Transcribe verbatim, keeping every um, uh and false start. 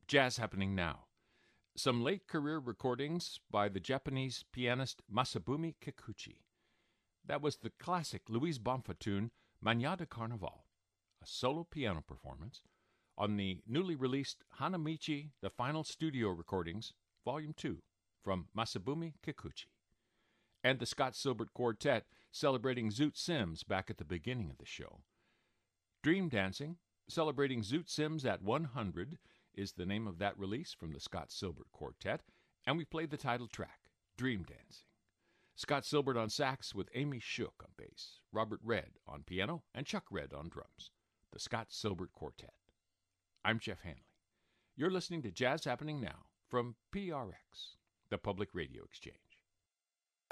Jazz Happening Now. Some late career recordings by the Japanese pianist Masabumi Kikuchi. That was the classic Louise Bonfa tune Manhã de Carnaval, a solo piano performance on the newly released Hanamichi, the Final Studio Recordings, Volume two, from Masabumi Kikuchi. And the Scott Silbert Quartet celebrating Zoot Sims back at the beginning of the show. Dream Dancing, celebrating Zoot Sims at one hundred, is the name of that release from the Scott Silbert Quartet, and we played the title track, Dream Dancing. Scott Silbert on sax with Amy Shook on bass, Robert Redd on piano, and Chuck Redd on drums. The Scott Silbert Quartet. I'm Jeff Hanley. You're listening to Jazz Happening Now from P R X, the Public Radio Exchange.